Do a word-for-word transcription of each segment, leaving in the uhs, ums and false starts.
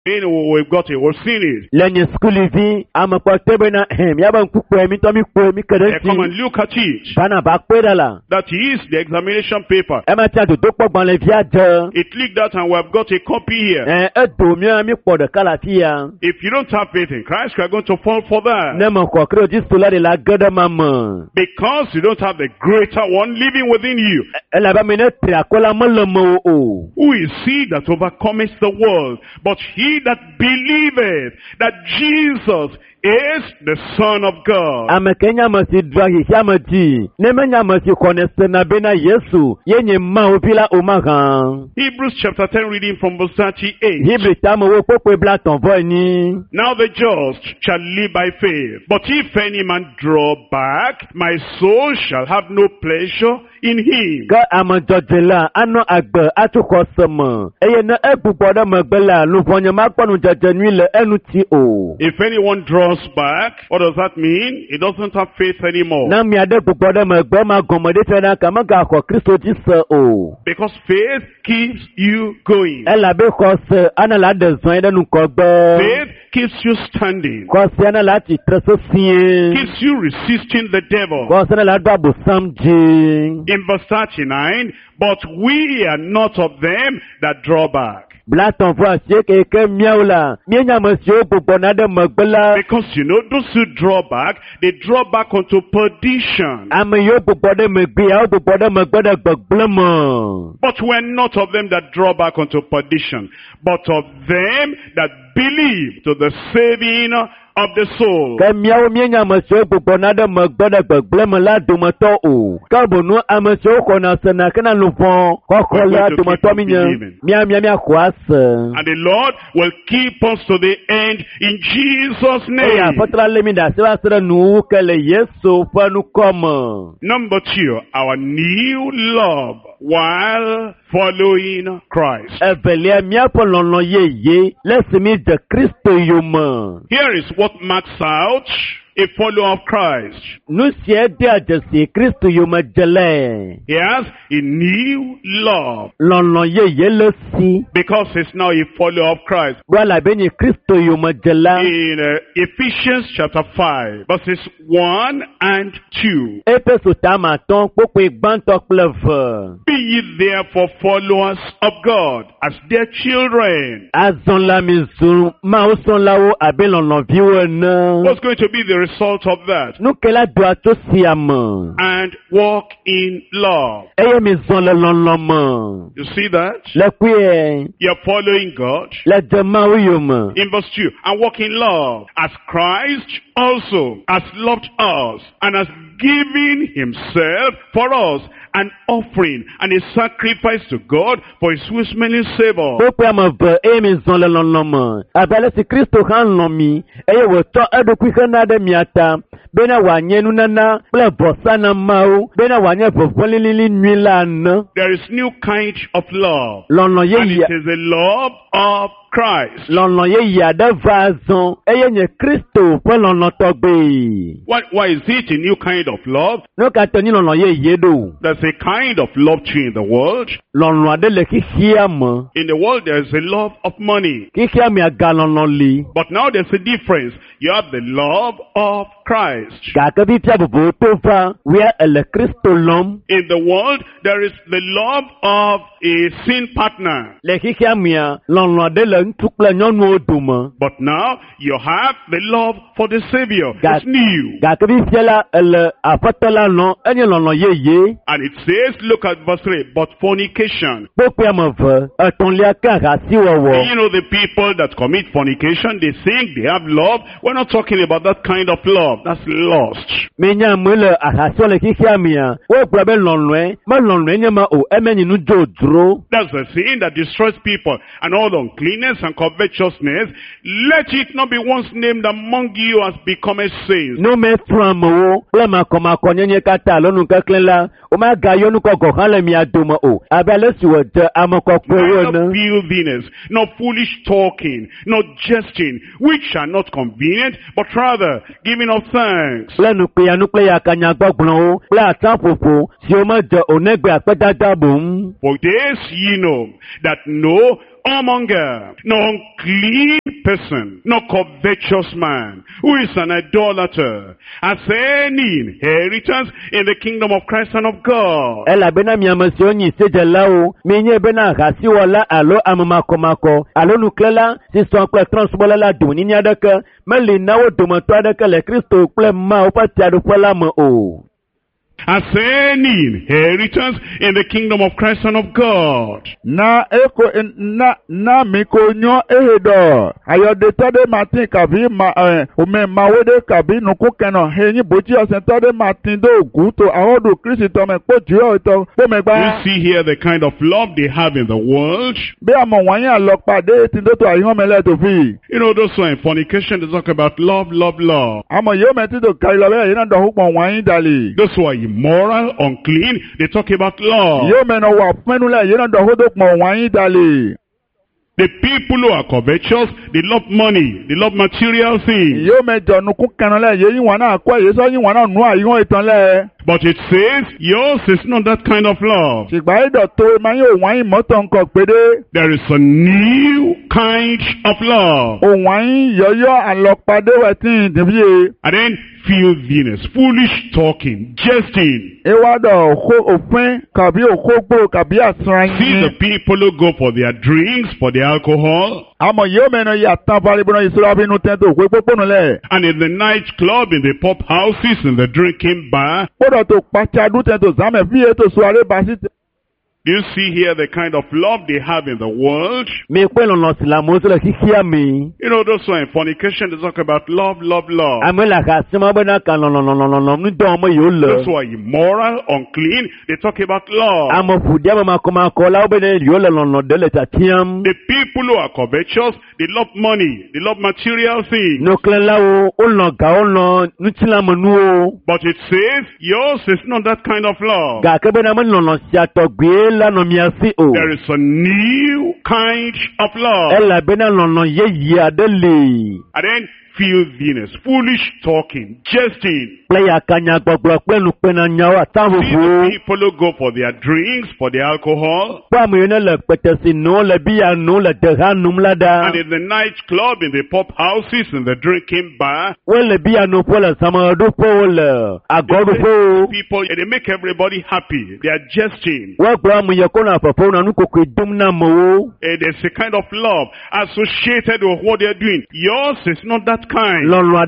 we've got it, we've seen it. Lenye skuli vi amekwa tebe na hem yaba nkukwe mi to mi kwe mi They come kedensi and look at it. bana ba kweda la That is the examination paper. ema tia do dokpo gban le via de It leaked that and we've got a copy here. eh edo mi mi po de kala fia If you don't have faith in Christ, you are going to fall for that. ne mo ko kro jistu la de la gede mama Because you don't have the greater one living within you. ela ba mi ne tra kola mo o Who is he that overcometh the world? But he that believeth that Jesus is the Son of God. amekenya masi dwa hi amati ne menya masi konese na bena Yesu yenye ma opila o magan Hebrews chapter ten, reading from verse thirty-eight. Hebrew tamo wo popo bla ton vo ni Now the just shall live by faith. But if any man draw back, my soul shall have no pleasure in him. ka amajojela ano agbe atuko somo eye na ebubo da magbela lu fonye makponu jejenui le enu ti o If anyone draws back, what does that mean? He doesn't have faith anymore. na mi ade bubo da magbe ma gomode tena kama ga ko Kristo ti se o Because faith keeps you going. ela be ko se ana la de zon ede nu ko gbe Faith keeps you standing. ko se ana la ti treso sin Keeps you resisting the devil. ko se na la do abu samji In verse thirty-nine, but we are not of them that draw back. bla ton vo asie ke ke miaula mi nya masi o bubo na de magbela Because you know, those who draw back, they draw back unto perdition. ame yo bubo de megbe ya o bubo de magbe de gbegblemo But we're not of them that draw back unto perdition, but of them that believe to the saving of the soul. ke miawo mienya mesio gbogbo na de megbe de gbegbleme la dometɔ o ke bonu amesio xɔ na se na ke na luvɔ kɔkɔ la dometɔ mi nye mia mia mia xɔ ase And the Lord will keep us to the end in Jesus' eye name. aƒetɔ le mi da se va se ɖe nuwu ke le Yesu ƒe nukɔme. Number two, our new love while following Christ. Evelia miaƒe lɔlɔ yeye le si mi de Kristo yome. Here is what marks out a follower of Christ. Nu sia de adzesi Kristo yome dzelɛ. He has a new love Lɔlɔ yeye le si. because he's now a follower of Christ. Wala be nye Kristo yome dzela. In uh, Ephesians chapter five, verses one and two. Efeso tama tɔn kpokpe gbãtɔ kple ve. Be ye therefore followers of God as their children. Azɔn la mi zu mawo sɔnlawo abe lɔlɔviwo ene. What's going to be the result of that? Nukela do ato sia me. And walk in love. Eye mi zɔn le lɔlɔ me. You see that? Le kuie You're following God. le dze mawo yome. In verse two, and walk in love, as Christ also has loved us and has given himself for us, an offering and a sacrifice to God for his sweet smelling savor. Kpokpe ame ve eye mi zɔn le lɔlɔ me. Abe ale si Kristo hã lɔ mi eye wòtsɔ eɖokui hena ɖe mia ta bena wòanye nunana kple vɔsa na Mawu bena wòanye vevɔlilili nyui la ene. There is new kind of love, Lɔlɔ and yeye it is the love of Christ. lɔlɔ yeye aɖe va zɔn eye nye Kristo ƒe lɔlɔ tɔgbe. Why, why is it a new kind of love? Ne katɔ nyi lɔlɔ yeye ɖo. There's a kind of love too in the world. Lɔlɔ aɖe le xixia me. In the world, there's a love of money. Xixia me agalɔlɔ li. But now there's a difference. You have the love of Christ. Gake fifia vovovo to va wia ele Kristo lɔm. In the world, there is the love of a sin partner. Le xixia mea lɔlɔ aɖe le ŋutsu kple nyɔnuwo dome. But now, you have the love for the Savior. Ga- It's new. Gake fifia la ele aƒetɔ la lɔm enye lɔlɔ yeye. And it says, look at verse three, but fornication. Kpokpe ame ve etɔ̃lia ke ahasi And wɔwɔ. you know the people that commit fornication, they think they have love. We're not talking about that kind of love. That's lust. Menya me le ahasi le xixia mea wogblɔ be lɔlɔe me lɔlɔe nye ma o emenyi nu dzodzro. That's the sin that destroys people. And all uncleanness and covetousness, let it not be once named among you as becoming saints. Nu me trɔ amewo kple makɔmakɔ nyenye katã alo nu keklẽ la womagayɔ nu kɔkɔ hã le mia dome o abe ale si wòdze ame kɔkɔewo Neither ene. filthiness, nor foolish talking, nor jesting, which are not convenient, but rather giving of thanks. Kple nukpeya nukpeya kanyagbɔgblɔwo kple atsaƒoƒo siwo medze o negbe akpedada boŋ. For this ye know, that no whoremonger, nor unclean person, nor covetous man, who is an idolater, has any inheritance in the kingdom of Christ and of God. Ela bena miamasioni seja lao, minye bena hasi wala alo amamako mako, alo nuklela, si son kle transbola la duni nyadaka, meli nawo dumatwadaka le Kristo kle ma upati adufala mo o. Has any inheritance in the kingdom of Christ and of God. Na eko na na miko nyo ehedo. Ayode tode matin kabi ma eh ome mawede kabi nuku keno henyi boji osentode matin do guto ahodo Kristo me poju to po megba. You see here the kind of love they have in the world. Be amo wanya lokpade tindo to ayon mele to fi. You know those who are in fornication, they talk about love, love, love. Amo yo metido kailabe yina do hukmo wanyi dali. Those who are immoral, unclean, they talk about love. Yo meno wa fenule yina do hukmo wanyi dali. The people who are covetous, they love money, they love material things. Yo me jonu ku kanole ye yin wana akwa ye so yin wana nu ayon itan le. But it says, yours is not that kind of love. Sigba ido to ma yo wanyi moto nko pede. There is a new kind of love. O wanyi yoyo alokpade wetin dibiye. And then filthiness, foolish talking, jesting. Ewado ho ofin kabi okogbo kabi asran. See the people who go for their drinks, for their alcohol. Amo yo meno ya tan bari bono isura binu tento kwe poponu le. And in the night club, in the pub houses, in the drinking bar. Podo to pachadu tento zame fiye to soare basi. Do you see here the kind of love they have in the world? Me kwelo no silamo so la kisia mi. You know those who are in fornication, they talk about love, love, love. Amela ka sima bena kan no no no no no no ni do mo yo le. Those who are immoral, unclean, they talk about love. Amo fudia ma koma ko la bena yo le no no de le tatiam. The people who are covetous, they love money, they love material things. No klela o o no ga o no nutila manu o. But it says yours is not that kind of love. Ga ke bena mo no no sia to gbe. There is a new kind of love. And then filthiness, foolish talking, jesting. See the people who go for their drinks, for their alcohol. And in the night club, in the pub houses, in the drinking bar. People, they make everybody happy. They are jesting. There's a kind of love associated with what they're doing. Yours is not that kind.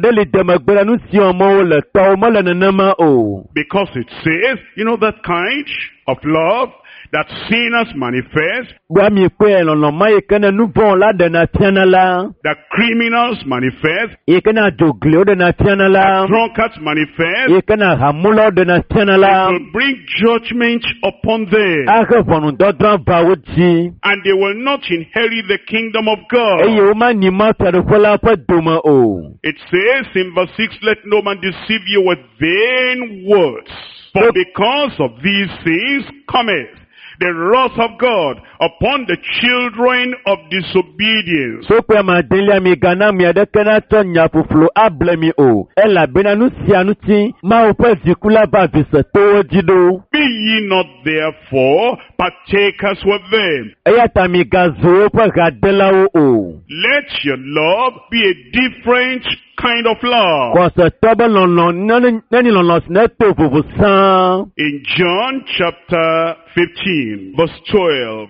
Because it says, you know that kind of love that sinners manifest, that criminals manifest, that drunkards manifest, it will bring judgment upon them, and they will not inherit the kingdom of God. It says in verse six, let no man deceive you with vain words, for because of these things cometh the wrath of God upon the children of disobedience. Be ye not therefore partakers with them. Let your love be a different kind of love. In John chapter fifteen, verse twelve.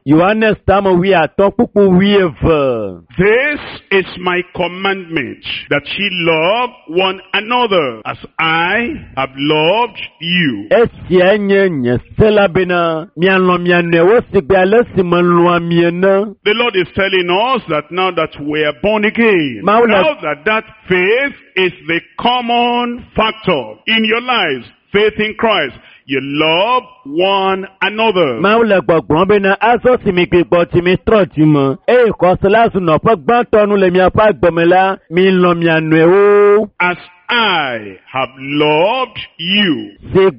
This is my commandment, that ye love one another as I have loved you. The Lord is telling us that now that we are born again, now that that faith is the common factor in your lives, faith in Christ, you love one another. As I have loved you. Then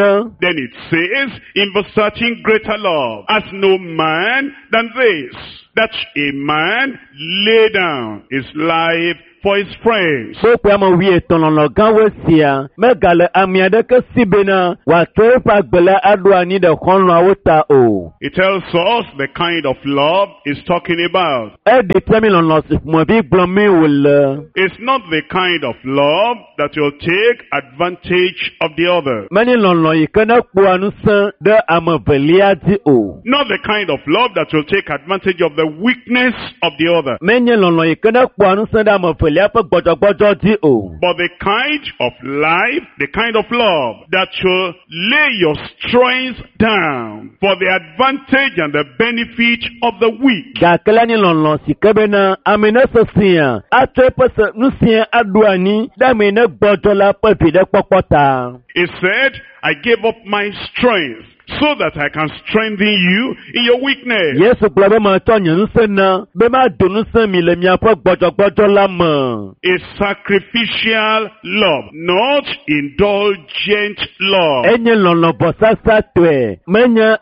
it says in verse thirteen, greater love has no man than this, that a man lay down his life for his friends. Kpokpe ame wi etɔ̃ lɔlɔ gãwo sia megale ame aɖeke si bena wòatrɔ eƒe agbele aɖo anyi ɖe xɔlɔ̃awo ta o. It tells us the kind of love he's talking about. Eɖi fia mi lɔlɔ si ƒomevi gblɔm mi wòle. It's not the kind of love that will take advantage of the other. Menye lɔlɔ yi ke ne kpɔa ŋusẽ ɖe ame velia dzi o. Not the kind of love that will take advantage of the weakness of the other. Menye lɔlɔ yi ke ne kpɔa ŋusẽ ɖe ame velia ƒe gbɔdzɔgbɔdzɔ dzi o. But the kind of life, the kind of love that will lay your strength down for the advantage and the benefit of the weak. Gake la nye lɔlɔ si ke bena ame ne sesẽa atsɔ eƒe se nusia aɖo anyi ɖe ame ne gbɔdzɔ la ƒe viɖekpɔkpɔ ta. He said, I gave up my strength so that I can strengthen you in your weakness. Yesu gblɔ be matsɔ nye ŋusẽ na be maɖo ŋusẽ mi le miaƒe gbɔdzɔgbɔdzɔ la me. A sacrificial love, not indulgent love. Enye lɔlɔ vɔsasa tɔe, menye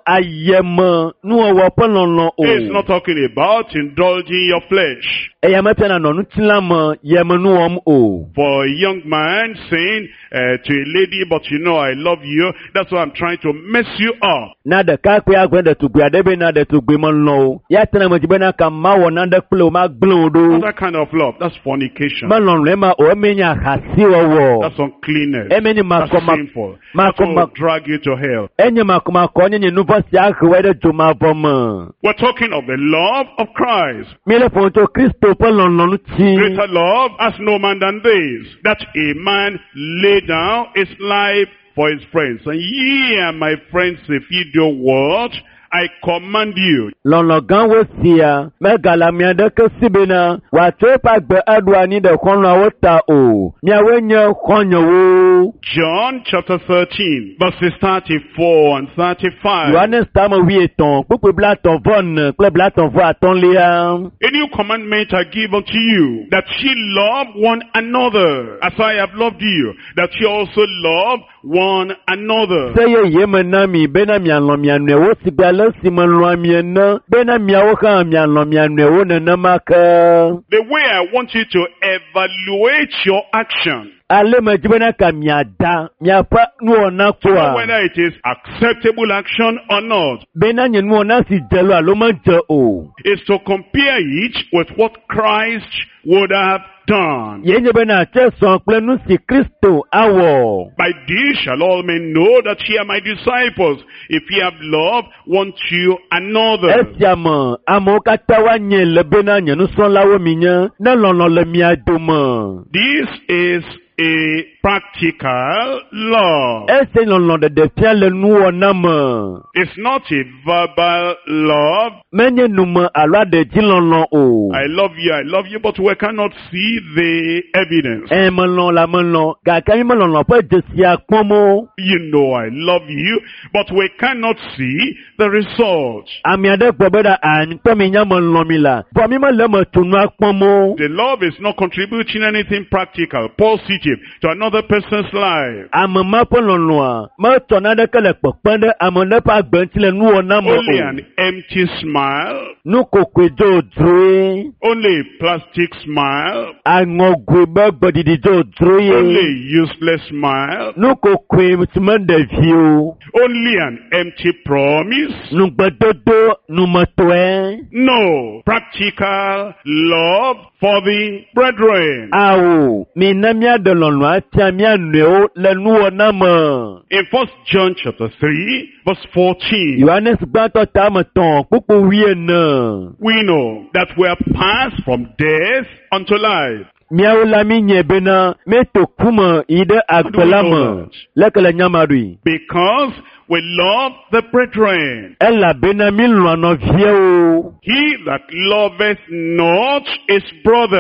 ayeme nuwɔwɔ ƒe lɔlɔ o. It's not talking about indulging your flesh. Eya mefia na nɔ ŋutilã me yeme nuwɔm o. For a young man saying uh, to a lady, but you know I love you, that's why I'm trying to mess you up. Na ɖekakpui agblẽ ɖetugbui aɖe be na ɖetugbui melɔ o. Ya tena me dzi bena ka mawɔ naɖe kple o magblẽ o ɖo. That kind of love, that's fornication. Melɔlɔ ema o emenye ahasiwɔwɔ. That's uncleanness. Emenye That's makɔma sinful. That's what will makɔma drag you to hell. enye makɔmakɔ nye nye nuvɔ si ahewɔ ɖe dzomavɔ me. We're talking of the love of Christ. Míele ƒo tso Kristo ƒe lɔlɔ ŋuti. Greater love has no man than this, that a man lay down his life for his friends. And ye are my friends if ye do what I command you. Lɔlɔ gãwo sia megale ame aɖeke si bena wòatsɔ eƒe agbe aɖo anyi ɖe xɔlɔ̃awo ta o. Miawoe nye xɔnyewo. John chapter thirteen, verses thirty-four and thirty-five. Yohanes tame wi etɔ̃ kpukpui blatɔ vɔ ne kple blatɔ vɔ atɔ̃lia. A new commandment I give unto you, that ye love one another, as I have loved you, that ye also love one another. Se yeye me na mi bena mialɔ̃ mia nɔewo si be ale si melɔ̃a mi ene bena miawo hã mialɔ̃ mia nɔewo nenema ke. The way I want you to evaluate your action, Ale me dzi bena ka miada miaƒe nuwɔna to know koa. whether it is acceptable action or not, Bena nye nuwɔna si dze lo alo medze o. is to compare it with what Christ would have done. Ye nye bena tse sɔn kple nu si Kristo awɔ. By this shall all men know that ye are my disciples, if ye have love one to another. Esia me amewo katã woanye le bena nye nusrɔ̃lawo mi nye ne lɔlɔ̃ le mia dome. This is a practical love. Ese lɔlɔ̃ ɖeɖefia le nuwɔna me. It's not a verbal love. Menye nume alo aɖedzi lɔlɔ̃ o. I love you, I love you, but we cannot see the evidence. E melɔ̃ la melɔ̃ gake mi melɔlɔ̃ ƒe dzesia kpɔm o. You know I love you, but we cannot see the result. Ame aɖe gbɔ be ɖa amitɔ mi nya melɔ̃ mi la. Vɔ mi mele me tu nua kpɔm o. The love is not contributing anything practical, positive to another person's life. Ame ma ƒe lɔlɔ̃a metsɔ naɖeke le kpekpem ɖe ame ɖe ƒe agbe ŋuti le nuwɔna me Only o. an empty smile, Nu kokoe dzodzroe. only a plastic smile, Aŋɔgoe be gbeɖiɖi dzodzroe. only a useless smile, Nu kokoe si meɖevi o. only an empty promise. Nugbedodo numetɔe. No practical love for the brethren. Awo, mi na míaɖe lɔlɔ̃a tia mía nɔewo le nuwɔna me. In First John chapter three, verse fourteen, Yohanes gbãtɔ tame tɔ̃ kpukpu wuiene. we know that we are passed from death unto life. Míawo la mi nye bena míeto ku me yi ɖe agbe la me. Leke le nyamaɖoe. Because we love the brethren. Elabena mi lɔ̃ nɔviawo. He that loveth not his brother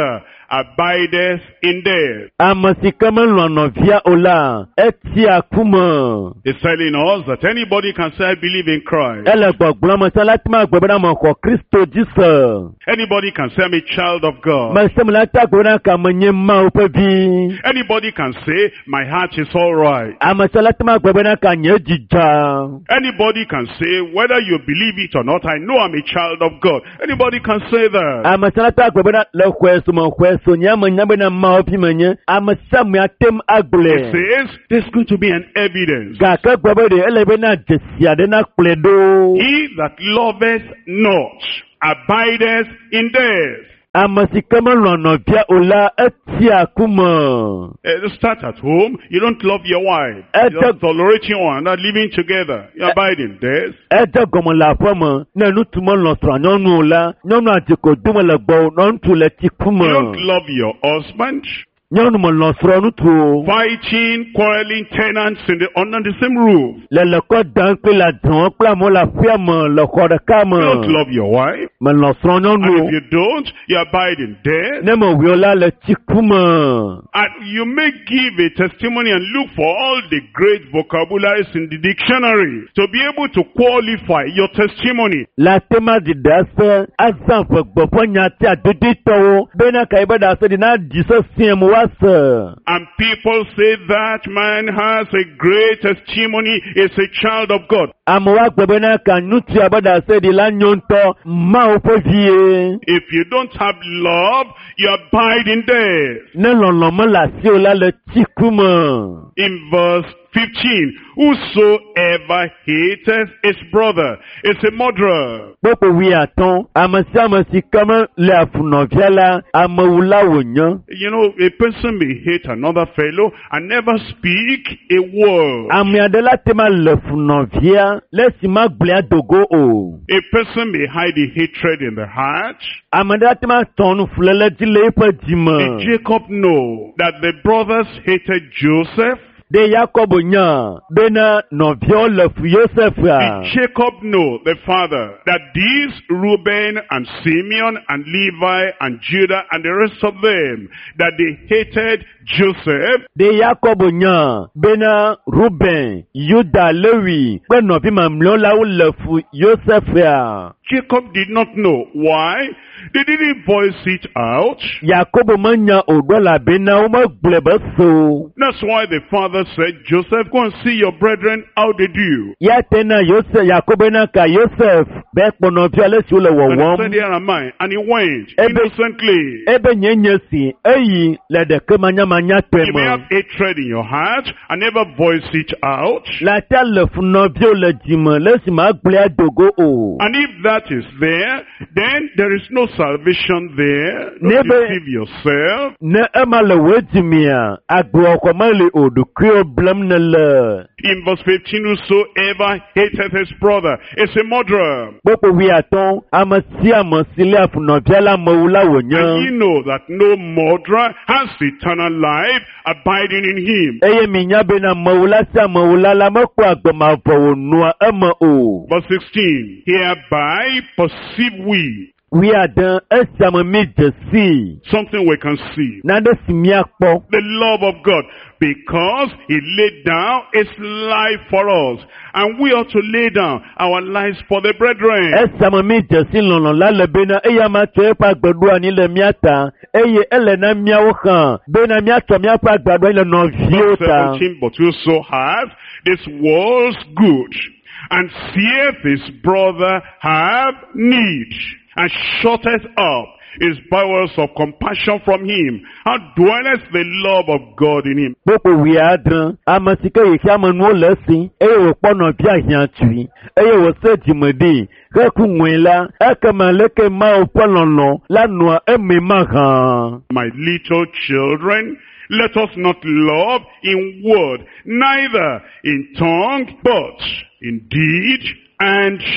abideth in death. ame si ke melɔ̃ nɔvia o la etia ku me. It's telling us that anybody can say, I believe in Christ. ele gbɔgblɔm me sɛ la te ma gbe be na me xɔ kristo dzi se. Anybody can say, I'm a child of God. me se me la ta gbe be na ka me nye Mawu ƒe vi. Anybody can say, my heart is all right. ame se la te ma gbe be na ka nye dzidza. Anybody can say, whether you believe it or not, I know I'm a child of God. Anybody can say that. ame se la ta gbe be na le xɔe so me xɔe so nye me nya be na Mawu vi me nye. ame sia ame atem It agblɔe. says, there's going to be an evidence. gake gbe be ɖe ele be na dzesi aɖe na kplɔe ɖo. He that loveth not abideth in death. ame si ke melɔ̃ nɔvia o la etia ku me. Uh, start at home. You don't love your wife. Uh, You don't tolerate your one. Not living together. You abide in death. ede gɔme le aƒe me ne ŋutsu melɔ̃ srɔ̃a nyɔnu o la nyɔnua dzi ko dome le gbɔ ne ŋutsu le tsi ku me. You don't love your husband. nyɔnu melɔ̃ srɔ̃ ŋutsu o. Fighting, quarreling tenants in the, under the same roof. le le kɔ dam kple le adrɔ̃ kple amewo le aƒea me le xɔ ɖeka me. You don't love your wife. melɔ̃ srɔ̃ And nyɔnu if o. you don't, you abide in death. ne mewui o la le tsi ku me. And you may give a testimony and look for all the great vocabularies in the dictionary to be able to qualify your testimony. le tema ɖiɖe ase azã ƒe gbɔƒe nya ti adoditɔwo bena ka yi be ɖe ase ɖi na ɖi sesĩe me woase. And people say that man has a great testimony, is a child of God. amewo agbe bena ka ŋutsua be ɖe ase ɖi la nyo ŋutɔ Mawu ƒe vie. If you don't have love, you abide in death. ne lɔlɔ̃ me le asi o la le tsi ku me. In verse fifteen, whosoever hateth his brother is a murderer. Kpɔkpɔ wi atɔ̃ ame sia ame si ke me le afu nɔvia la amewula wònye. You know, a person may hate another fellow and never speak a word. ame aɖe la te ma le fu nɔvia le si ma gblẽa dogo o. A person may hide the hatred in the heart. ame aɖe la te ma tɔ nu fuléle dzi le eƒe dzi Did me. Jacob know that the brothers hated Joseph? de Yakob nya bena nɔviawo le fu Yosefia. Did Jacob know, the father, that these Reuben and Simeon and Levi and Judah and the rest of them, that they hated Joseph? de Yakob nya bena Ruben, Yuda, Lewi kple nɔvi mamlɛwo la wo le fu Yosefia. Jacob did not know. Why? They didn't voice it out. Yakob menya o ɖo elabena womegblɔe be so. That's why the father said, Joseph, go and see your brethren how they do. Ya tena Yosef Yakob na ka Yosef be kpɔ nɔvia le si wo le And he said, wɔwɔm. here am I. And he went Ebe- innocently. Ebe nye nye si eyi le ɖeke manyamanya tɔe You may have me. hatred in your heart and never voice it out. Le ta le fu nɔviawo le dzime le si ma gblɔe dogo o. And if that is there, then there is no salvation there. Don't Nebe- deceive yourself. Ne ema le wo dzimea agblɔ mele o ɖokuiwo blem ne le. In verse fifteen, whosoever hateth his brother is a murderer. Kpɔkpɔ wi atɔ̃ ame sia ame si le afu nɔvia la mewu la And ye wònye. know that no murderer has eternal life abiding in him. Eye mi nya bena mewu la sia mewu la la mekpɔ agbemavɔ wònua eme o. Verse sixteen, hereby perceive we Wi aɖe esia me mi dze si. something we can see. Naɖe si míakpɔ. The love of God, because he laid down his life for us, and we ought to lay down our lives for the brethren. Esia me mi dze si lɔlɔ la le bena eya ma tsɔ eƒe agbeɖo anyi le mía ta eye ele na míawo hã bena míatsɔ míaƒe agbeɖo anyi le nɔviwo Verse ta. seventeen, but whoso hath this world's good, and seeth his brother have need, and shutteth up his bowels of compassion from him, how dwelleth the love of God in him? Kpɔkpɔ wi adre ame si ke yihia me nuwo le esi eye wòkpɔ nɔvia hiãtui eye wòse dzime ɖee heku ŋue la ekema leke Mawu ƒe lɔlɔ la nɔa eme mahã. My little children, let us not love in word, neither in tongue, but in deed and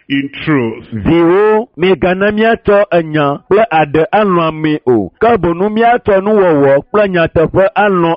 in truth. Viwo megana miatsɔ enya kple aɖe alɔ ame o. Ke bonu miatsɔ nuwɔwɔ kple nyateƒe alɔ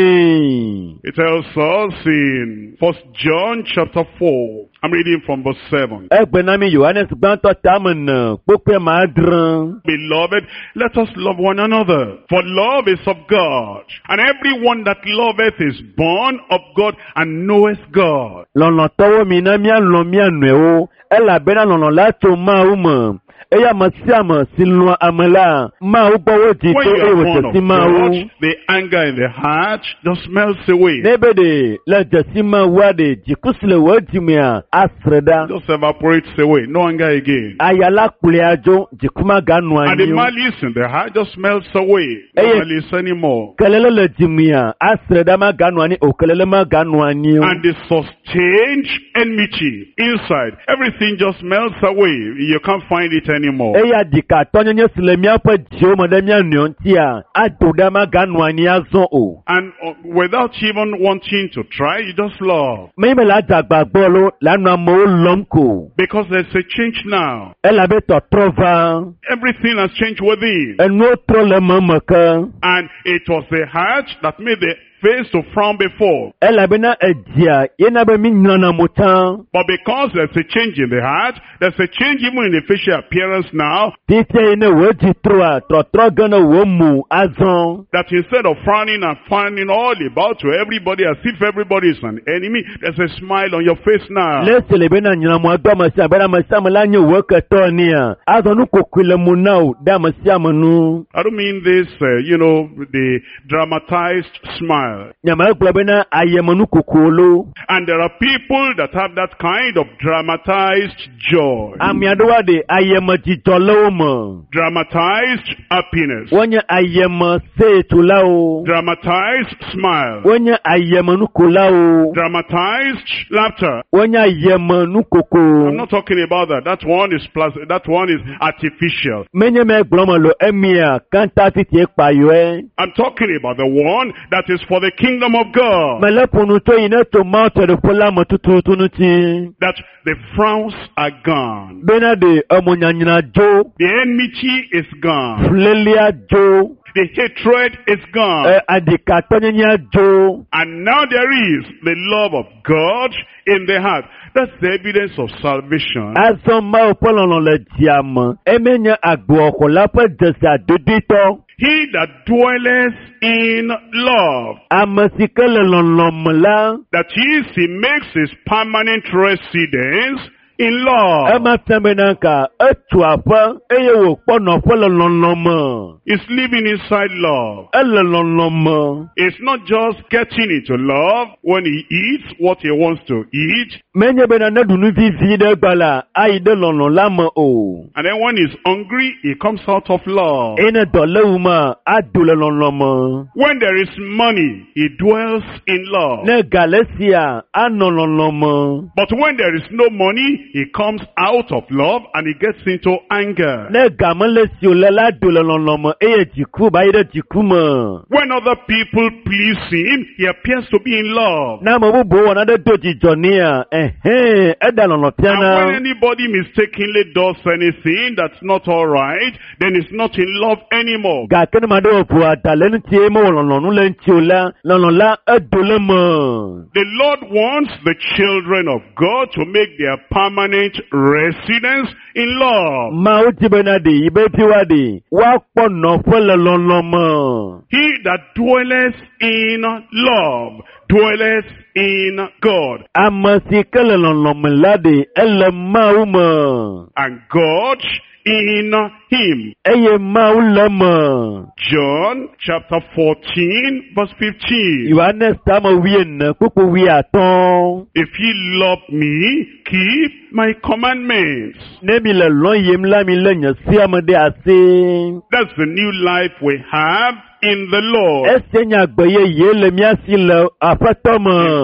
ame. It tells us in First John chapter four. I'm reading from verse seven. Egbe na mi Yohanes gbãtɔ tame ne kpokpe ma adre. Beloved, let us love one another, for love is of God, and everyone that loveth is born of God and knoweth God. Lɔlɔtɔwo mi na mialɔ mia nɔewo elabena lɔlɔ la tso Mawu me. Eya me sia me si lɔa ame la Mawu gbɔ wodzi When to you eye are born wòtse of si Mawu. God, the anger in the heart just melts away. Ne be de le dzesi Mawua de dziku si le wo dzimea asre ɖa. Just evaporates away. No anger again. Aya la kpulia dzo dziku maganɔ And the anyi o. malice in the heart just melts away. No Eye- malice anymore. Kelele le dzimea asre ɖa maganɔ anyi o. Kelele maganɔ anyi o. And the sustained enmity inside, everything just melts away. You can't find it anymore. Eya dika tɔnyenye si le míaƒe dziwo me ɖe mía nɔewo ŋutia ado ɖa maganɔ anyi azɔ o. And uh, without even wanting to try, you just love. Me me la dzagba gbɔ lo la nu amewo lɔm ko. Because there's a change now. Elabe tɔtrɔ va. Everything has changed within. Enuwo trɔ le me me ke. And it was the heart that made the face to frown before. Elabena edzia yena be mi nyrana mo tsã. But because there's a change in the heart, there's a change even in the facial appearance now, Titia yi ne wo dzi troa trɔtrɔ ge ne wo mo azɔ. that instead of frowning and frowning all about to everybody as if everybody is an enemy, there's a smile on your face now. Le se le bena nyramo do ame sia bena ame sia ame la nye wo ketɔ nia. Azɔ nu kokui le mo na o ɖe ame sia ame nu. I don't mean this, uh, you know, the dramatized smile. Nyama egblɔ bena ayeme nu koko lo. And there are people that have that kind of dramatized joy, Ame aɖewoa ɖe ayeme dzidzɔ le wo me. dramatized happiness, Wonye ayeme setulawo. dramatized smile, Wonye ayeme nukolawo. dramatized laughter. Wonye ayeme I'm nukoko. not talking about that. That one is plus. That one is artificial. Menye me gblɔ me lo emia kanta titi ekpayoe. I'm talking about the one that is for the kingdom of God. Mele ponu to yi ne to ma te ɖe ƒe la me tututu ŋuti. That the frowns are gone. Bena de emonyanyra dzo. The enmity is gone. Flelia dzo. The hatred is gone. E adikatɔnyenya dzo. And now there is the love of God in the heart. That's the evidence of salvation. Azɔ mawo ƒe lɔlɔ le dzia me. Emenye agboxɔla ƒe dzesi adoditɔ. He that dwelleth in love, Ame si ke le lɔlɔ̃ me la. that is, he makes his permanent residence in love. Ema fia bena ka etu aƒe eye wòkpɔ nɔƒe le lɔlɔ̃ me. He's living inside love. Ele lɔlɔ̃ me. It's not just getting into love when he eats what he wants to eat, Menye bena ne ɖu nu vivi ɖe gba la ayi ɖe lɔlɔ̃ la me o. and then when he's hungry, he comes out of love. Eye ne dɔ le wu ma ado le lɔlɔ̃ me. When there is money, he dwells in love. Ne ga le sia anɔ lɔlɔ̃ me. But when there is no money, he comes out of love and he gets into anger. Ne ga me le si o le la do le lɔlɔ̃ me eye dziku ba yi ɖe dziku me. When other people please him, he appears to be in love. Na ame bubu wɔna ɖe do dzidzɔ nea ɛhɛn ɛda lɔlɔ̃ fia And when na. anybody mistakenly does anything that's not all right, then he's not in love anymore. Gake ne ma ɖe wɔ ʋu ada le ŋutie mewɔ lɔlɔ̃ nu le ŋuti o la lɔlɔ̃ la edo le me. The Lord wants the children of God to make their permanent residence in love. Mawu di bena de yi be viwa de woakpɔ nɔƒe le lɔlɔ̃ me. He that dwelleth in love dwelleth in God, Ame si ke le lɔlɔ̃ me la de ele Mawu me. and God in him. Eye Mawu le me. John chapter fourteen verse fifteen. Yohanes tame wuiene kpukpu wuiatɔ̃. If ye love me, keep my commandments. Ne mi le lɔ̃ yem la mi le nye sia me ɖe asi. That's the new life we have in the Lord. Esie nye agbe yeye le mía si le aƒetɔ In me. First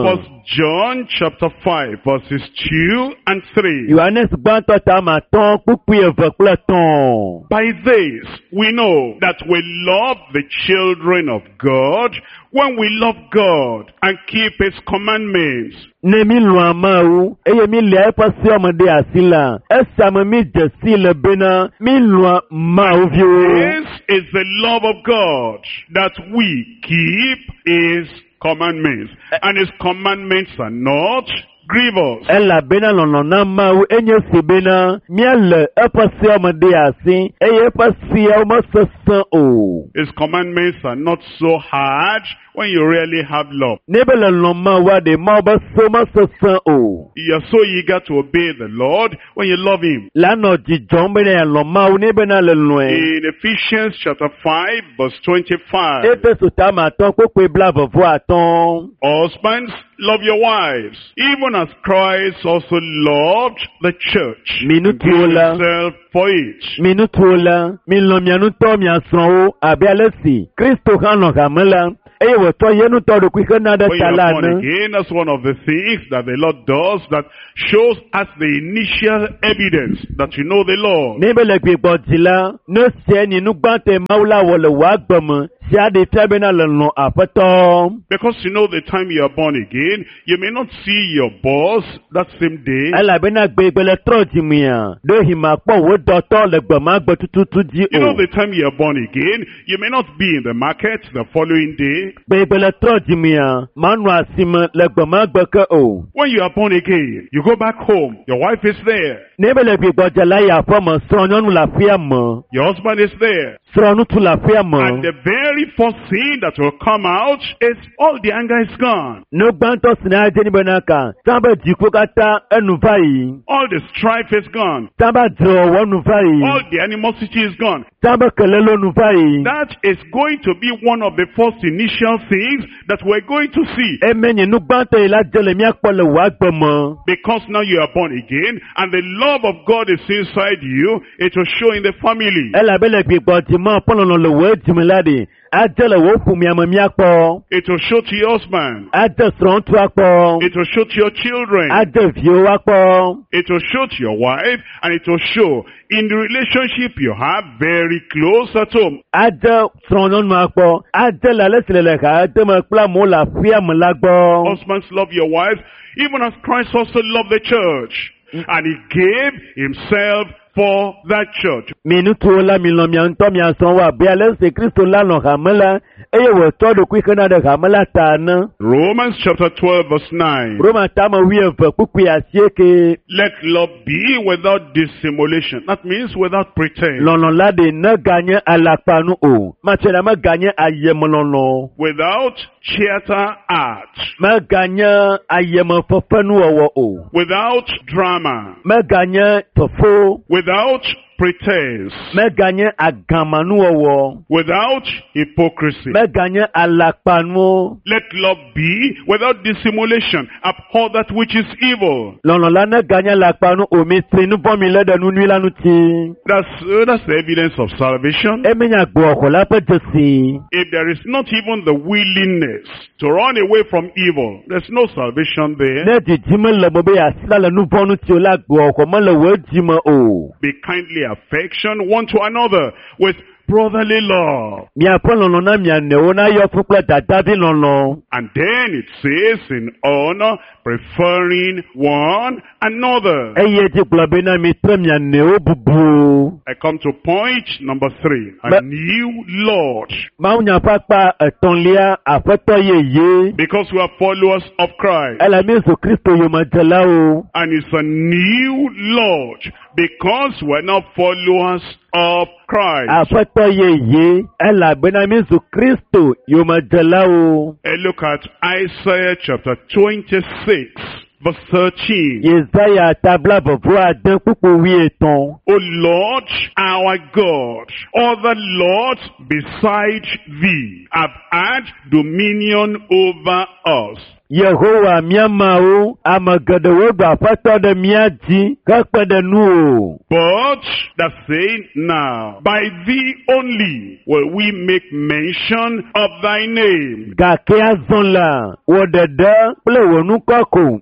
John chapter five verses two and three. Yohanes gbãtɔ tame atɔ̃ kpukpui eve kple tɔ̃. By this we know that we love the children of God when we love God and keep His commandments. Ne mi lɔ̃a Mawu eye mi lia eƒe seɔme ɖe asi la, esame mi dze si le bena mi lɔ̃a Mawu viwo. This is the love of God, that we keep His commandments, and His commandments are not grievous. Elabena lɔlɔ̃ na Mawu enye si bena míale eƒe seɔme ɖe asi eye eƒe seawo mesesẽ o. His commandments are not so hard when you really have love. Ne be le lɔ̃ Mawua ɖe Mawu be sewo mesesẽ o. You are so eager to obey the Lord when you love Him. La nɔ dzidzɔm bena yealɔ̃ Mawu ne bena le lɔ̃e. In Ephesians chapter five verse twenty-five. Efeso tame atɔ̃ kpekpe blaeve atɔ̃. Husbands, love your wives, even as Christ also loved the church and Minutu gave la. Himself for it. Mi nutuwo la, mi lɔ̃ mia nutɔ mia srɔ̃wo abe ale si Kristo hã lɔ̃ hame la, eye wòtsɔ ye nutɔ ɖokui hena ɖe When ta you la are born ne. again, that's one of the things that the Lord does that shows us the initial evidence that you know the Lord. Ne be le gbegbɔdzi la, ne sie ni nugbãtɔ Mawu la wɔ le wò agbe me, sia ɖe fia bena le lɔ̃ Aƒetɔ. Because you know the time you are born again, you may not see your boss that same day. Elabena gbegbe le trɔ dzimia, ɖo himakpɔ wò dɔtɔ le gbemagbe tututu dzi You know o. the time you are born again, you may not be in the market the following day. Gbegbe le trɔ dzimia, manɔ asime le gbemagbe ke o. When you are born again, you go back home, your wife is there, Ne be le gbegbɔdzi la yi aƒe me, srɔ̃nyɔnu le aƒea me, your husband is there. srɔ̃nutu le aƒea And me. the very first thing that will come out is all the anger is gone. Ne gbãtɔ si ne adze ni bena ka, san be dziku katã enu va yi, All the strife is gone. san be dzrewɔwɔ nu va All yi, the animosity is gone. san be kelelo nu va yi. That is going to be one of the first initial things that we're going to see. Eme nye nu gbãtɔ yi la dze le míakpɔ le wò agbe me. Because now you are born again and the love of God is inside you, it will show in the family. Elabe le gbegbɔdzi me ƒe le wò dzime la ɖe, adze le wò ƒomea me míakpɔ, It will show to your husband. ade srɔ̃ŋutua kpɔ, It will show to your children. ade viwo wa kpɔ, It will show to your wife, and it will show in the relationship you have very close at home. ade srɔ̃nyɔnua kpɔ, ade le ale si le le ha ede me kple amewo le aƒea me la gbɔ. Husbands, love your wives, even as Christ also loved the church. And He gave Himself for that church. Mi nutuwo la mi lɔ̃ mia ŋutɔ mia srɔ̃wo abe ale si Kristo la lɔ̃ hame la, eye wòtsɔ ɖokui hena ɖe hame la ta ne. Romans chapter twelve verse nine. Roma tame wuieve kpukpui asieke. Let love be without dissimulation. That means without pretense. Lɔlɔ̃ la ɖe ne ganye alakpanu o, matsɔe la meganye ayemelɔlɔ, Without theater art. meganye ayemefefenuwɔwɔ o, Without drama. meganye fefo, Without pretense. meganye agamanuwɔwɔ, Without hypocrisy. meganye alakpanuwo. Let love be without dissimulation. Abhor that which is evil. Lɔlɔ̃ la ne ganye alakpanu o, mitri nuvɔ mi le ɖe nu nyui la ŋuti. That's, uh, that's the evidence of salvation. Emenya gbɔxɔ la ƒe dzesi. If there is not even the willingness to run away from evil, there's no salvation there. Ne didi mele me be yeasi la le nuvɔ ŋuti o la gbɔxɔ mele wò dzime o. Be kindly affection one to another with brotherly love. Miaƒe lɔlɔ̃ na mia nɔewo na yɔ fún kple dadavi lɔlɔ̃. And then it says in honor, preferring one another. Eye dzi gblɔ be na mi tre mia nɔewo bubu. I come to point number three. A But- new Lord. Mawunya ƒe akpa etɔ̃lia aƒetɔ yeye. Because we are followers of Christ. Ela mi zu Kristo yomedzelawo. And it's a new Lord. Because we're now followers of Christ. Aƒetɔ yeye elabena mi zu Kristo yomedzelawo. And look at Isaiah chapter twenty-six, verse thirteen. Yesaya tabla vovo ade kpukpu wuietɔ̃. O Lord, our God, other lords beside thee have had dominion over us. Yehowa miamawo ame geɖewo ɖo aƒetɔ ɖe mía dzi hekpe ɖe nu o. But the saying now, by thee only will we make mention of thy name. Gake azɔ la, wò ɖeɖe kple wò nukɔ ko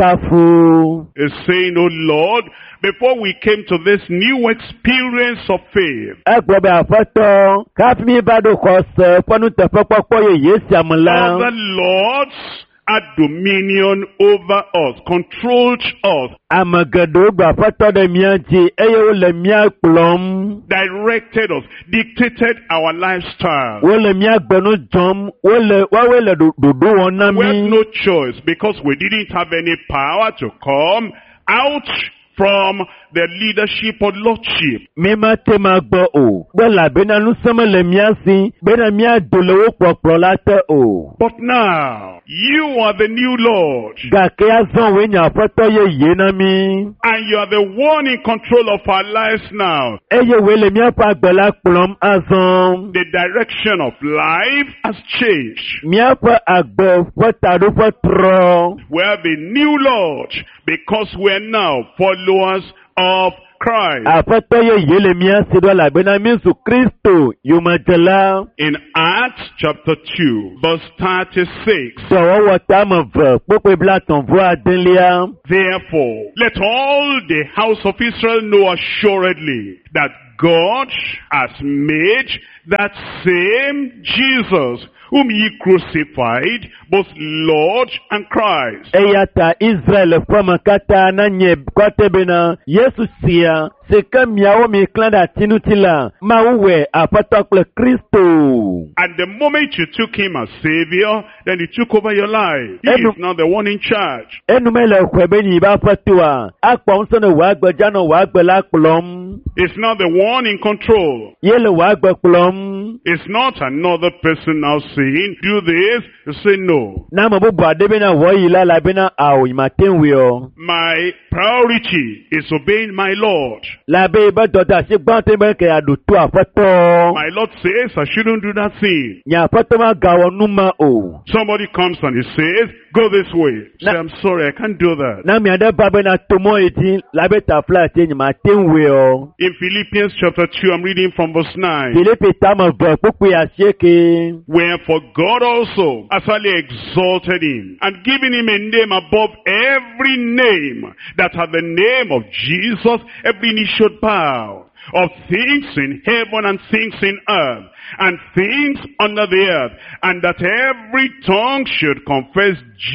miakafu. Is saying, O Lord, before we came to this new experience of faith, Egblɔ be aƒetɔ, kafi mi va ɖo xɔse ƒe nuteƒekpɔkpɔ yeye sia me la. other lords had dominion over us, controlled us, Ame geɖewo ɖo aƒetɔ ɖe mía dzi eye wole mía kplɔm. directed us, dictated our lifestyle. Wole mía gbenu dzɔm. Wole woawoe le ɖo- ɖoɖo wɔm na We had mí. no choice because we didn't have any power to come out from the leadership or lordship. Mímate ma gbɔ o. Be elabena ŋusẽ mele mía si bena míado le wo kpɔkplɔ la te o. But now, you are the new Lord, Gake azɔ woe nye aƒetɔ yeye na mí. and you are the one in control of our lives now. Eye woe le míaƒe agbe la kplɔm azɔ. The direction of life has changed. Míaƒe agbe ƒe taɖoƒe trɔ. We have a new Lord because we are now followers of Christ. Aƒetɔ yeye le mía si ɖo elabena mí zu Kristo yomedzela. In Acts chapter two, verse thirty-six, Dɔwɔwɔ tame ve kpokpe blatɔ̃ vo adelia. therefore, let all the house of Israel know assuredly that God has made that same Jesus whom ye crucified, both Lord and Christ. Eya ta Israel ƒe me katã nanye kɔte bena Yesu sia si ke miawo mi klã ɖe ati ŋuti la, Mawu wɔe aƒetɔ kple Kristo. And the moment you took him as Savior, then he took over your life. He Enu- is now the one in charge. Enume le xɔe be nyi ba aƒetɔa, akpɔ ŋusẽ ne wò agbe dza nɔ wò agbe la kplɔm. He's now the one in control. Ye le wò agbe kplɔm. It's not another person now saying, do this. You say no. Na ame bubu aɖe bena wɔyi la la bena awo yi mate ŋui o. My priority is obeying my Lord. La be be dɔde asi gbãtɔ be ke aɖo to aƒetɔ. My Lord says I shouldn't do that thing. Nye aƒetɔ ma gawɔ nu ma o. Somebody comes and he says, go this way. Say, Na- I'm sorry, I can't do that. Na mi aɖe ba bena to mɔ yi dzi la be ta fla ati nye mate ŋui o. In Philippians chapter two, I'm reading from verse nine. Filipi tame ve kpukpui asieke. Wherefore God also has highly exalted him and given him a name above every name, that at the name of Jesus every knee should bow, of things in heaven and things in earth and things under the earth, and that every tongue should confess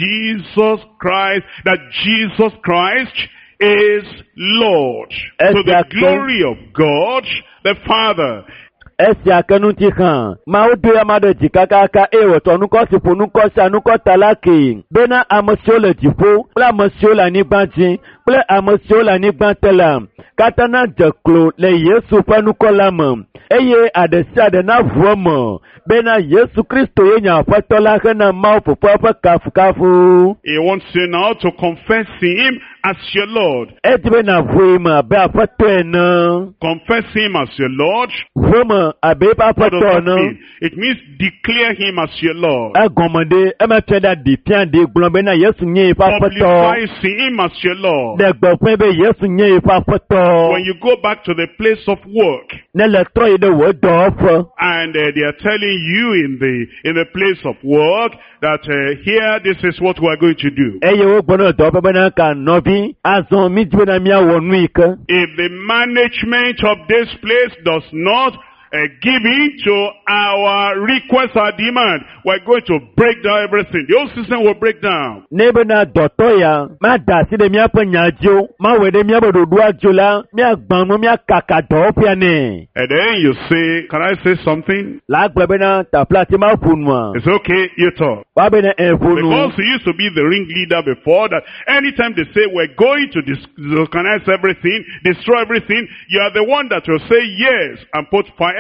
Jesus Christ, that Jesus Christ is Lord, to the Exactly. glory of God the Father. Esia ke ŋuti hã, Mawu do ame ɖe dzi kakaka eye wòtsɔ nukɔ si ƒo nukɔ sia nukɔ ta la kee bena ame siwo le dziƒo kple ame siwo le anyigba dzi kple ame siwo le anyigba te la katã nadze klo le Yesu ƒe nukɔ la me eye aɖe sia aɖe naʋu eme bena Yesu Kristo ye nye aƒetɔ la hena Mawu fofoa ƒe kafukafu. He wants you now to confess him as your Lord. Edi be naʋue me abe aƒetɔ ene. Confess him as your Lord. Ʋue me abe eƒe What does aƒetɔ that ene. mean? It means declare him as your Lord. Egɔme ɖe emetrɔ ɖe aɖi fia ɖe gblɔ bena Yesu nye yeƒe aƒetɔ. Publicize him as your Lord. Ɖe gbeƒẽ be Yesu nye yeƒe aƒetɔ. When you go back to the place of work Ne le trɔ yi ɖe wò dɔwɔƒe. and uh, they are telling you in the in the place of work that uh, here this is what we are going to do. Eye wogbɔ ne dɔwɔƒe bena ka nɔvi azɔ mi di bena miawɔ nu yi ke. If the management of this place does not uh, give in to our request, our demand, we're going to break down everything. The whole system will break down. Ne bena dɔtɔ ya ma da asi ɖe míaƒe nyadziwo ma wɔe ɖe míaƒe ɖoɖoa dzo la míagbã nu míakaka dɔwɔƒea nɛ. And then you say, can I say something? La agblɔ bena taƒla ti ma ƒo nua. It's okay, you talk. Wa bena ɛƒo nu. Because he used to be the ringleader before, that anytime they say we're going to disorganize everything, destroy everything, you are the one that will say yes and put fire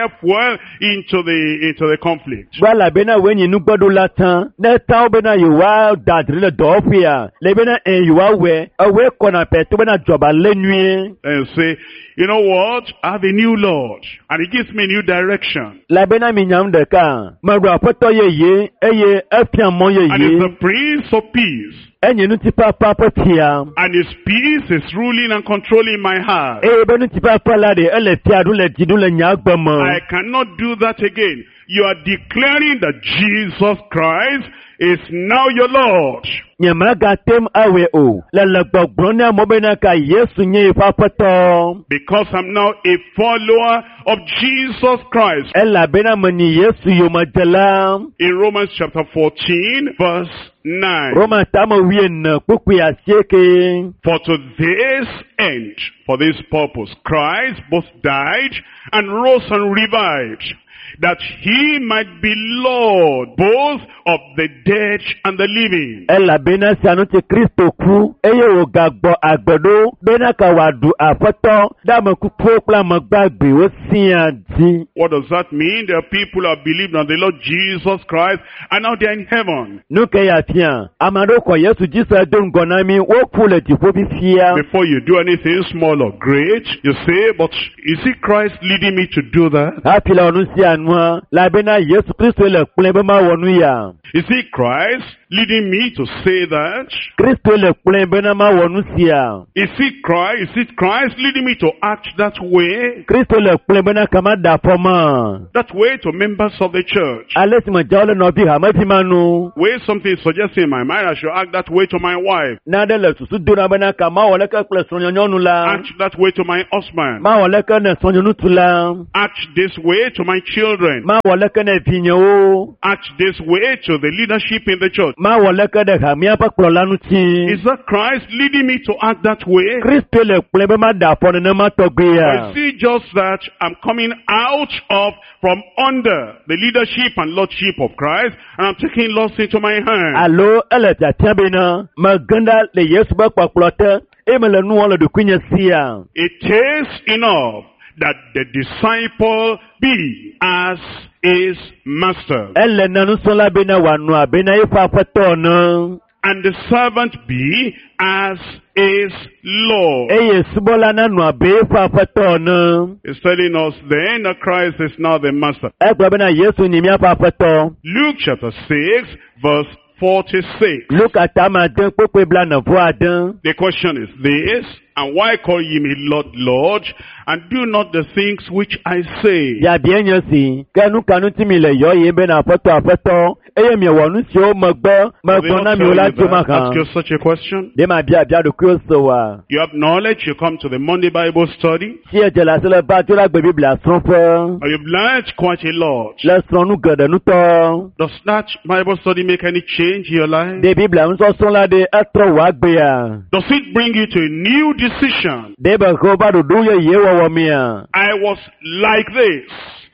fire fuel into the into the conflict. Gbala bena wenyi nugbado latan. Ne tao bena yuwa dadri le dofia. Le bena en yuwa we. Awe kona peto bena joba le nuye. And say, you know what? I have a new Lord, and He gives me a new direction. La bena minyam deka. Magwa poto ye ye. Eye epian mo ye And He's ye. the Prince of Peace. Enye nu tipa papa tia. And His peace is ruling and controlling my heart. Eye benu tipa pala de. Ele tiadu le jidu le nyagbama. I cannot do that again. You are declaring that Jesus Christ is now your Lord. Nyamaga tem awe o. La la gbogbona mo bena ka Yesu nye ifapato. Because I'm now a follower of Jesus Christ. Ela bena mani Yesu yomadela. In Romans chapter fourteen, verse nine. Roma tama wien kuku ya sieke. For to this end, for this purpose, Christ both died and rose and revived, that He might be Lord both of the dead and the living. Ela bena sianu ti Kristo ku. Eye o gagbo agbodo. Bena ka wadu afoto. Dama kuku okla magbagbe o siyan di. What does that mean? There are people who have believed on the Lord Jesus Christ and now they're in heaven. Nuke ya tiyan. Amado kwa Yesu Jesu edon gonami. Wo kule jifo bifia. Before you do anything small or great, you say, but is it Christ leading me to do that? Hapila onu siyanwa. La bena Yesu Kristo le kulebe ma wonu ya. Is it Christ leading me to say that? Kristo le kulebe na ma wonu siya. Is it Christ? Is it Christ leading me to act that way? Kristo le kulebe na kama da foma. That way to members of the church. Alesi ma jawle no bi ha ma fi manu. Way something suggesting in my mind I should act that way to my wife. Na de le susu do na bena kama wole ka kle sonyonyonu la. Act that way to my husband. Ma wole ka ne sonyonu tula. Act this way to my children. Ma wole ka ne vinyo. Act this way to the leadership in the church. Ma wole ka de hamia pa klolanu ti. Is that Christ leading me to act that way? Kristo le kulebe ma da fo ne ma togbe Or ya. is it just that I'm coming out of from under the leadership and lordship of Christ and I'm taking laws into my hand? Alo ele ta tiabena. Ma ganda le Yesu ba kwaklote. E me le nu wole de kunya siya. It is enough that the disciple be as his master, Ele nanu sola bena wanua bena ifa fatona. and the servant be as his Lord. Eye subola nanu be ifa fatona. It's telling us then that Christ is now the master. Egba bena Yesu ni mi apa fato. Luke chapter six, verse forty-six. Look at ama den pope bla na vo adan. The question is this, and why call ye me Lord, Lord, and do not the things which I say? Ya bien yosi. Kanu kanu ti mi le yo ye bena fato afato. Eye mi wonu si o magbo, Do they magbo not na mi tell ola you ti ma that? Ask you kan. such a question. De ma bia bia do Kristo wa. You have knowledge, you come to the Monday Bible study, Si e je la se le ba ti la gbe Biblia son fe. and you've learned quite a lot. Le son nu gede nu to. Does that Bible study make any change in your life? De Biblia un so son la de etro wa gbe ya. Does it bring you to a new decision? De be ko ba do do ye ye wo wo mi ya. I was like this.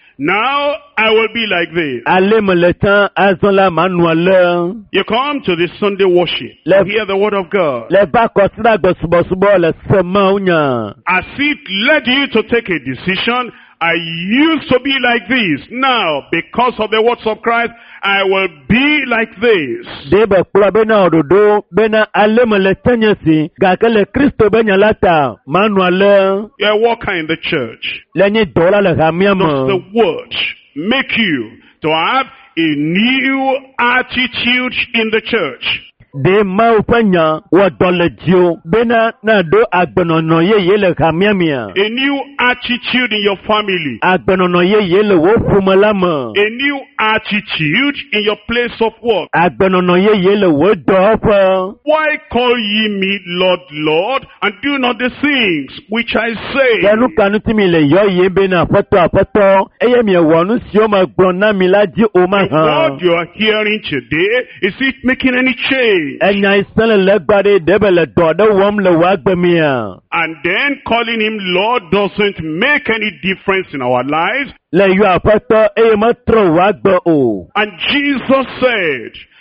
Now I will be like this. Ale me le tan azon la manuel. You come to this Sunday worship, Let- you hear the word of God. Le ba ko sida gbo subo subo le sema unya. As it led you to take a decision, I used to be like this. Now, because of the words of Christ, I will be like this. De be kula bena ododo bena ale me le tanya si ga ke le Kristo benya lata manuel. You're a worker in the church. Le ni dola le hamia Does the mo. word make you to have a new attitude in the church? De ma upanya wa dole jio bena na do agbenono ye ye le hamia mia. A new attitude in your family. Agbenono ye ye le wo fumala mo. A new attitude in your place of work. Agbenono ye ye le wo do fa. Why call ye me Lord, Lord, and do not the things which I say? Yanu kanu ti mi le yo ye bena foto afoto. Eye mi wonu si o ma gbon na mi la ji o ma The han. word you are hearing today, is it making any change? Enya isele le gbade debe le do de wom le wa gbe mi ya. And then calling him Lord doesn't make any difference in our lives. Le yo afoto eye ma tro wa gbe o. And Jesus said,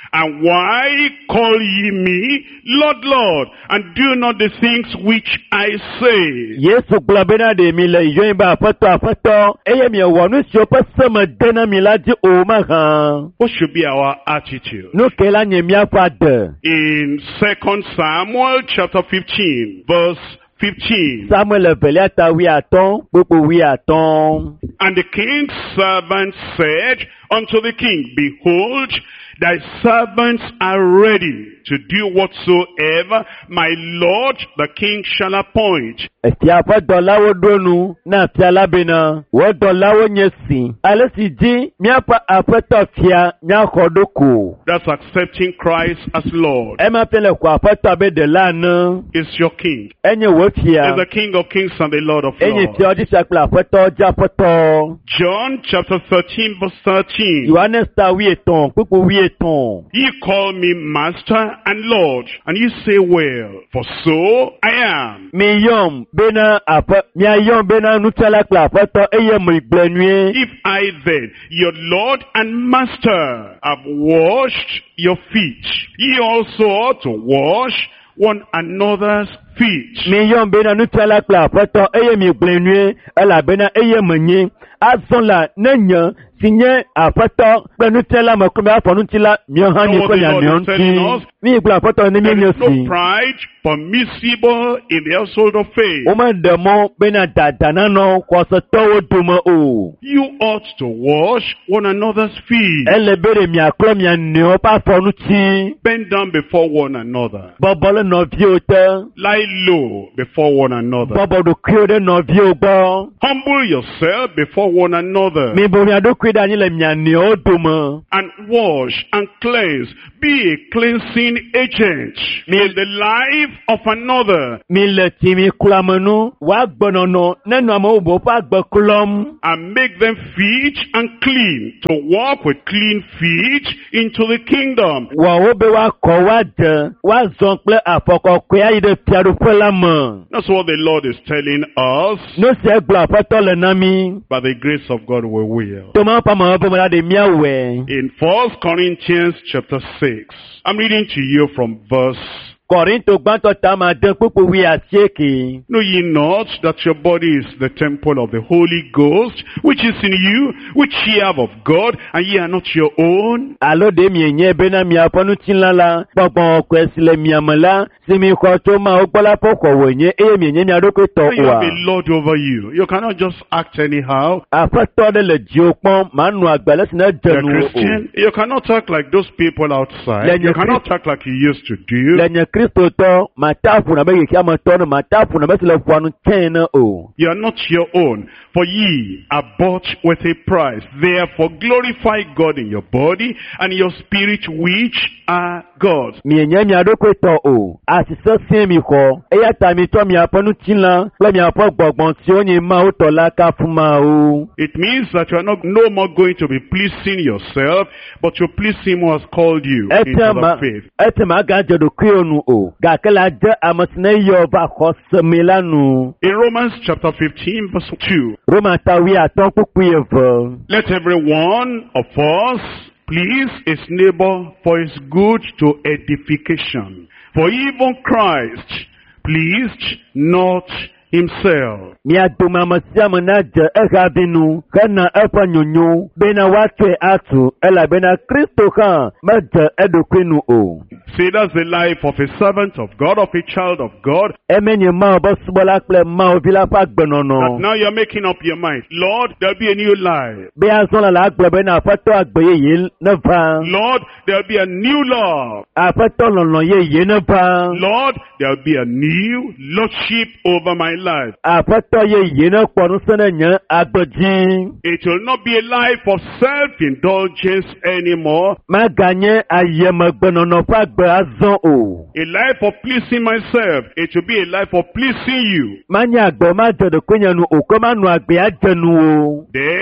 And why call ye me Lord, Lord, and do not the things which I say? Yesu gblɔ bena ɖe mi le yɔe be aƒetɔ aƒetɔ eye miewɔ nu siwo ƒe se me de na mi la dzi o mahã. What should be our attitude? Nu ke la nye míaƒe ade. In Second Samuel chapter fifteen, verse fifteen. Samuel evelia ta wi atɔ̃ kpokpo wi atɔ̃. And the king's servant said unto the king, Behold, thy servants are ready to do whatsoever my lord the king shall appoint. Efia ƒe dɔlawo ɖo nu na fia la bena wò dɔlawo nye si. Ale si dzi míaƒe aƒetɔ fia míaxɔ ɖo ko. That's accepting Christ as Lord. Ema fia le xɔ aƒetɔ be ɖela ne. Is your king. Enye wò fia. Is the King of kings and the Lord of Enye lords. fia ɔdzi fia kple aƒetɔ dzi aƒetɔ. John chapter thirteen verse thirteen. Yohanes ta wi etɔ̃ kpokpo wi etɔ̃. Ye call me master and Lord, and ye say well, for so I am. Mi yɔm bena aƒe miayɔm bena nufiala kple aƒetɔ eye mi gblɔ nyuie. If I then, your Lord and Master, have washed your feet, ye also ought to wash one another's feet. Mi yɔm bena nufiala kple aƒetɔ eye mi gblɔ nyuie elabena eye menye azɔ la ne nye si nye aƒetɔ kple nufiala me kple afɔ ŋuti la miahã mi kple mianɔewo ŋuti. Mi gblɔ aƒetɔ ne mi There nye is no si. pride permissible in the household of faith. Womeɖe mɔ bena dada nanɔ xɔsetɔwo dome o. You ought to wash one another's feet. Ele be ɖe miaklɔ mianɔewo ƒe afɔ ŋuti. Bend down before one another. Bɔbɔ le nɔviwo te. Lie low before one another. Bɔbɔ ɖokuiwo ɖe nɔviwo gbɔ. Humble yourself before one another. Mibo mia ɖokui ɖe anyi le mianɔewo dome. And wash and cleanse. Be a cleansing agent in the life of another. Mi le timi klɔame nu, woagbɔnɔnɔ nenɔ amewo bubu ƒe agbe klɔm. And make them fit and clean to walk with clean feet into the kingdom. Wɔwo be woakɔ woade, woazɔ kple afɔ kɔkɔe ayi ɖe fiaɖuƒe la me. That's what the Lord is telling us. Nu sia gblɔ aƒetɔ le na mi. By the grace of God we will. To mawo ƒe amewo be la ɖe míawɔe. In First Corinthians chapter six, I'm reading to you from verse. Korinto gbãtɔ tama de kpokpo wi asieke. Know ye not that your body is the temple of the Holy Ghost, which is in you, which ye have of God, and ye are not your own? Alo de mienye bena miaƒe ŋutilã la, gbɔgbɔ kɔe si le miame la, si mi xɔ tso Mawu gbɔ la ƒe xɔ wònye eye mienye mia ɖokui tɔ You have oa. a Lord over you. You cannot just act anyhow. Aƒetɔ ɖe le dziwò kpɔm, manɔ agbe le si ne You're dze a nu o. Christian. You cannot act like those people outside. Let You your cannot act like you used to do. Le nye kristotɔ, mata ƒo na be yekea me tɔ ne mata ƒo na be si le ƒua nu tsɛ ne o. You are not your own, for ye are bought with a price. Therefore glorify God in your body and your spirit, which are God's. Mienye mia ɖokui tɔ o. Asise sie mi xɔ, eya ta mitsɔ miaƒe ŋutilã kple miaƒe gbɔgbɔ siwo nye Mawu tɔ la kafu Mawu. It means that you are not no more going to be pleasing yourself, but you please Him who has called you into the faith. Ete magadze ɖokuiwo nu o, gake la de ame si ne yɔ va xɔ seme la nu. In Romans chapter fifteen verse two, Roma ta wi atɔ̃ kpukpui eve. let every one of us please his neighbor for his good to edification. For even Christ pleased not himself. Mia dome ame sia ame nadze ehavi nu hena eƒe nyonyo bena woatsɔe atu elabena Kristo hã medze eɖokui nu o. See, that's the life of a servant of God, of a child of God. Emenye Mawu be subɔla kple Mawu vi la ƒe But agbenɔnɔ. now you're making up your mind. Lord, there'll be a new life. Be azɔ la la agblɔ bena aƒetɔ agbe yeye ne va. Lord, there'll be a new love. Aƒetɔ lɔlɔ yeye ne va. Lord, there'll be a new lordship over my life. Aƒetɔ yeye ne kpɔ ŋusẽ ne nye agbe dzi. It will not be a life of self-indulgence anymore. Maganye ayemegbenɔnɔ ƒe agbe azɔ o. A life of pleasing myself. It will be a life of pleasing you. Manye agbe madze ɖokuinye nu o, ke manɔ agbe adze nu o. Then,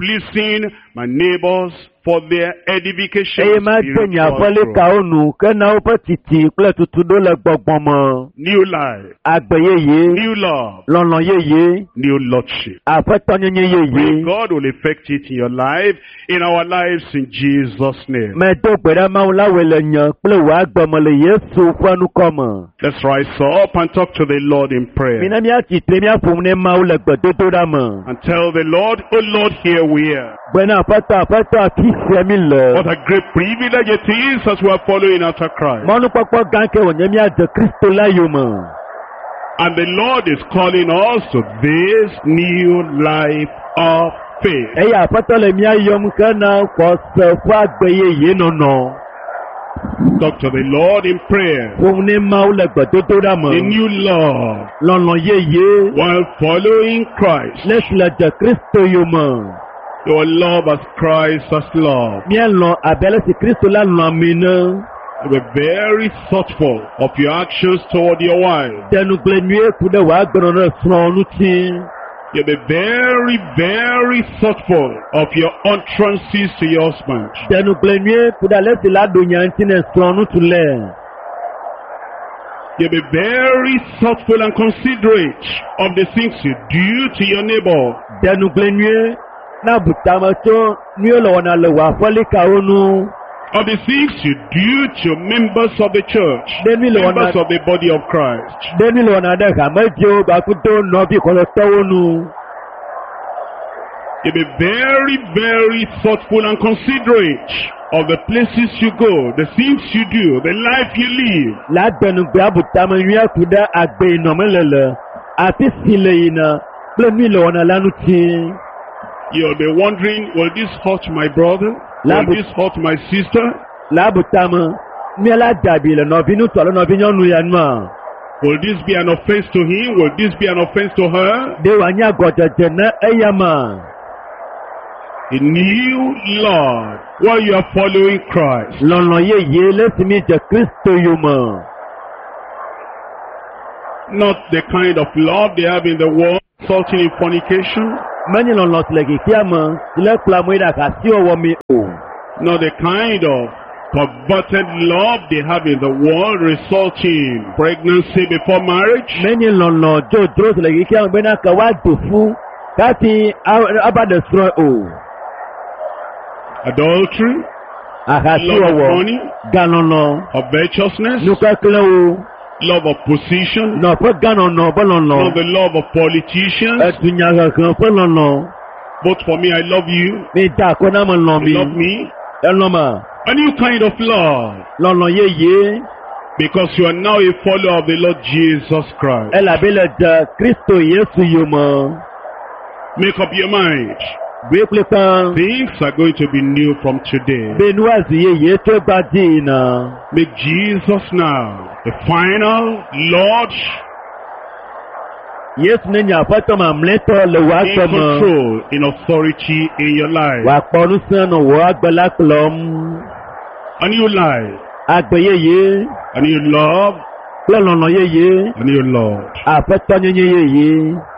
pleasing my neighbors for their edification. Eye ma denye afɔle ka wo nu ke na woƒe titi kple tutuɖo le gbɔgbɔ me. New life, Agbe yeye, new love, lɔlɔ yeye, new lordship. aƒetɔnyenye Pray yeye. God will effect it in your life, in our lives, in Jesus' name. Me do gbe ɖe Mawu la woe le nye kple wò agbe me le Yesu ƒe nukɔ me. Let's rise up and talk to the Lord in prayer. Mina míatsitre míaƒom ne Mawu le gbedodoɖa me. And tell the Lord, oh Lord, here we are. Gbena aƒetɔ aƒetɔ afi sia mi le. What a great privilege it is as we are following after Christ. Mɔnukpɔkpɔ gã ke wònye míadze Kristo la yome. And the Lord is calling us to this new life of faith. Eye aƒetɔ le míayɔm ke na xɔse ƒe agbe yeye nɔnɔ. Talk to the Lord in prayer. Ƒom ne Mawu le gbedodoɖa A me. new love Lɔlɔ yeye while following Christ. le si le dze Kristo yome. Your love as Christ has loved. Míalɔ abe ale si Kristo la lɔ ami ne. Be very thoughtful of your actions toward your wife. Denugble nyuie ku ɖe wò agbenɔnɔ srɔ̃ ŋuti. You be very, very thoughtful of your utterances to your husband. Denugble nyuie ku ɖe ale si la ɖo nya ŋuti ne srɔ̃ ŋutu le. You be very thoughtful and considerate of the things you do to your neighbor. Denugble nyuie na butame tso nyuie le wɔna le wò aƒelikawo nu. Of the things you do to members of the church, Demi le members wɔna of the body of Christ. demi le wɔna ɖe hamedziwo gbakuto nɔvi kɔlɔtɔwo nu. You be very, very thoughtful and considerate of the places you go, the things you do, the life you live. La denugbe abutame nyuie ku ɖe agbe nɔme le le afi si le yina kple nu le wɔna la ŋuti. You'll be wondering, will this hurt my brother? Labu- Will this hurt my sister? La abutame míala dabi le nɔvi ŋutɔ le nɔvi nyɔnu ya nua. Will this be an offense to him? Will this be an offense to her? De wòanye agɔdzedze ne eya ma. A new Lord, while you are following Christ. Lɔlɔ yeye le si mi dze Kristo yome. Not the kind of love they have in the world, resulting in fornication. Menye lɔlɔ si le kekea me si le kplɔ amewo ɖe asiwɔwɔ mi o. Not the kind of perverted love they have in the world, resulting in pregnancy before marriage. Menye lɔlɔ dzodzro si le kekea me bena ke woado fu kati a- ava ɖe srɔ̃ o. Adultery, love of Ahasiwɔwɔ, money, galɔlɔ, covetousness, nukeklewo, love of position, nɔƒe ganɔnɔ ƒe not lɔlɔ, the love of politicians. edunyahehe ƒe lɔlɔ. Vote for me, I love you. Mi da akɔ na me lɔ You love mi. me. Elɔ ma. A new kind of love. Lɔlɔ yeye. Because you are now a follower of the Lord Jesus Christ. Elabe le dze Kristo Yesu yome. Make up your mind. Gbe kple kpã. Things are going to be new from today. Be nuazi yeye tso gbadzi yina. Make Jesus now the final Lord Yesu ne nye aƒetɔ mamlɛtɔ le wò in agbe me. control, in authority in your life. Wòakpɔ nusẽ nɔ wò agbe la kplɔm. A new life, Agbe yeye a new love, kple lɔlɔ yeye. a new Lord. Aƒetɔ nyenye yeye.